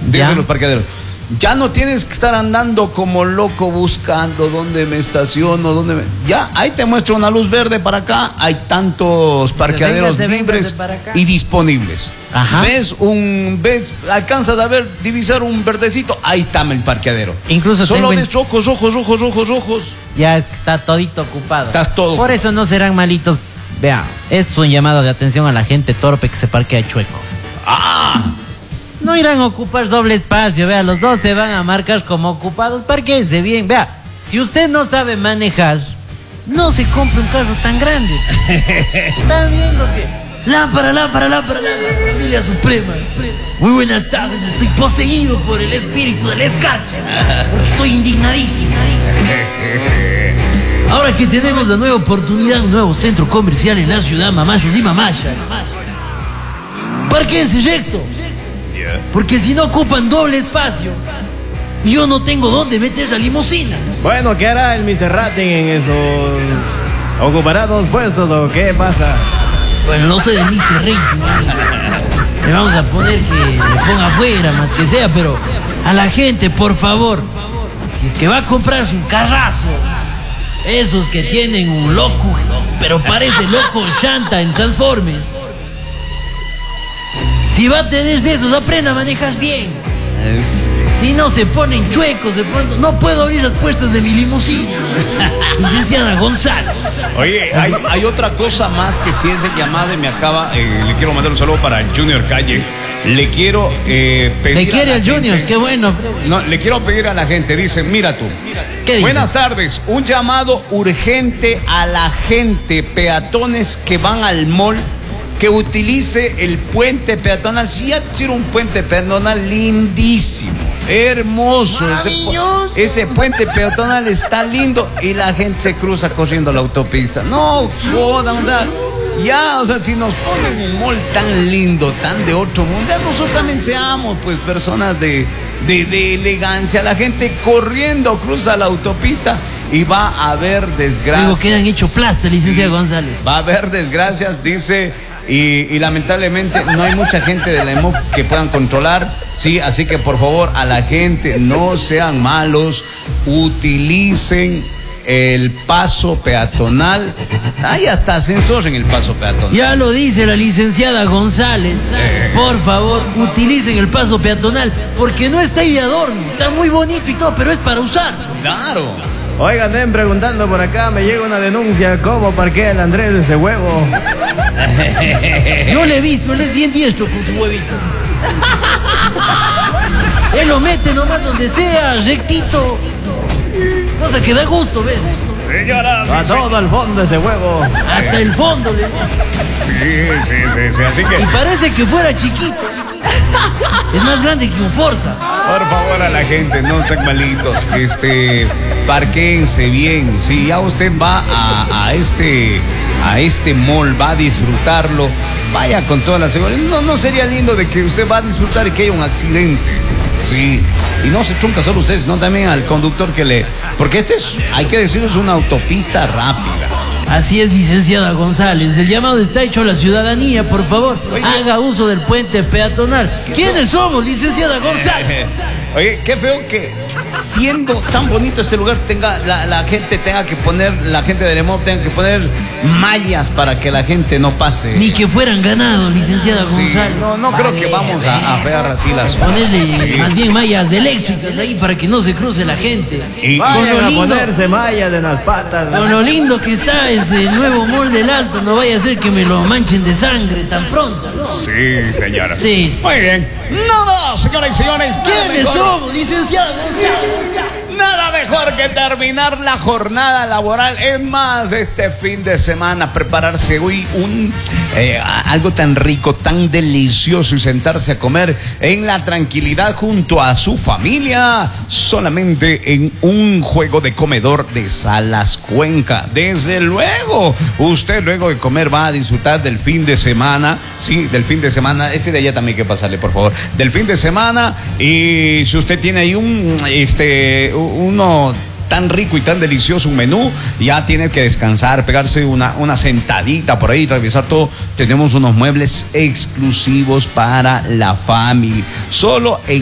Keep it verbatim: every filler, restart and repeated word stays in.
Desde los parqueaderos. Ya no tienes que estar andando como loco buscando dónde me estaciono, dónde me... Ya, ahí te muestro una luz verde para acá. Hay tantos parqueaderos véngase, libres véngase y disponibles. Ajá. Ves un... ves, alcanzas a ver, divisar un verdecito, ahí está el parqueadero. Incluso solo ves en... rojos, rojos, rojos, rojos, rojos. Ya es que está todito ocupado. Estás todo. Por eso no serán malitos. Vea, esto es un llamado de atención a la gente torpe que se parquea chueco. ¡Ah! No irán a ocupar doble espacio, vea, los dos se van a marcar como ocupados, parquéese bien, vea, si usted no sabe manejar, no se compre un carro tan grande. Está bien lo que... Lámpara, lámpara, lámpara, lámpara, familia suprema. Muy buenas tardes, estoy poseído por el espíritu del escarcha, porque estoy indignadísimo. Ahora que tenemos la nueva oportunidad, un nuevo centro comercial en la ciudad, mamachos y mamachas, parquéense recto. Porque si no ocupan doble espacio, yo no tengo dónde meter la limusina. Bueno, ¿qué hará el mister Rating en esos ocupará dos puestos o qué pasa? Bueno, no sé de mister Rating. Le vamos a poner que le ponga afuera, más que sea, pero a la gente, por favor, si es que va a comprarse un carrazo, esos que tienen un loco, pero parece loco Shanta en Transformers. Si va a tener de esos, aprenda a manejar bien. Es... Si no se ponen chuecos, de pronto no puedo abrir las puertas de mi limusina. Licenciada González. Oye, hay, hay otra cosa más que si ese llamado y me acaba, eh, le quiero mandar un saludo para el Junior Calle. Le quiero eh, pedir. ¿Te quiere el Junior? Qué bueno. No, le quiero pedir a la gente, dice, mira tú. Buenas tardes, un llamado urgente a la gente, peatones que van al mall, que utilice el puente peatonal. Si ya tiene un puente peatonal lindísimo, hermoso, ese, ese puente peatonal está lindo y la gente se cruza corriendo la autopista. No jodan, o sea, ya, o sea, si nos ponen un mall tan lindo, tan de otro mundo, ya nosotros también seamos pues personas de, de, de elegancia. La gente corriendo cruza la autopista y va a haber desgracias. Luego quedan hecho plasta, licenciada sí, González. Va a haber desgracias, dice. Y, y lamentablemente no hay mucha gente de la E M O P que puedan controlar, sí, así que por favor a la gente no sean malos, utilicen el paso peatonal. Hay hasta ascensor en el paso peatonal. Ya lo dice la licenciada González. Eh. Por favor, utilicen el paso peatonal, porque no está ahí de adorno, está muy bonito y todo, pero es para usar. Claro. Oigan, ven preguntando por acá, me llega una denuncia, ¿cómo parquea el Andrés de ese huevo? Yo le he visto, él es bien diestro con su huevito. Él lo mete nomás donde sea, rectito. Cosa que da gusto, ¿ves? Señora, sí, a sí. todo al fondo ese huevo. Hasta el fondo le Sí, sí, sí, sí, así que... Y parece que fuera chiquito. Es más grande que un Forza. Por favor a la gente, no sean malitos, este, parquéense bien. Si ya usted va a, a este, a este mall, va a disfrutarlo, vaya con toda la seguridad. No, no sería lindo de que usted va a disfrutar y que haya un accidente. Sí, y no se trunca solo usted, sino también al conductor que le... Porque este es, hay que decirlo, es una autopista rápida. Así es, licenciada González. El llamado está hecho a la ciudadanía, por favor. Oye, haga uso del puente peatonal. ¿Quiénes somos, licenciada González? Oye, qué feo que siendo tan bonito este lugar tenga la, la gente tenga que poner, la gente del E M O P tenga que poner mallas para que la gente no pase. Ni que fueran ganados, licenciada sí, González. No, no vale, creo que vamos a, a fear así las cosas. Ponerle sí. más bien mallas eléctricas ahí para que no se cruce la gente. Y vayan a lindo, ponerse mallas en las patas. Con lo lindo que está ese nuevo mall del Alto, no vaya a ser que me lo manchen de sangre tan pronto, ¿no? Sí, señora. Sí, sí. Muy bien. Nada, señoras y señores. ¿Quiénes somos, licenciada? Nada mejor que terminar la jornada laboral. Es más, este fin de semana prepararse hoy un eh, algo tan rico, tan delicioso y sentarse a comer en la tranquilidad junto a su familia, solamente en un juego de comedor de Salas Cuenca. Desde luego, usted luego de comer va a disfrutar del fin de semana, sí, del fin de semana. Ese de allá también hay que pasarle, por favor, del fin de semana. Y si usted tiene ahí un este uno tan rico y tan delicioso, un menú, ya tiene que descansar, pegarse una, una sentadita por ahí, revisar todo. Tenemos unos muebles exclusivos para la familia, solo en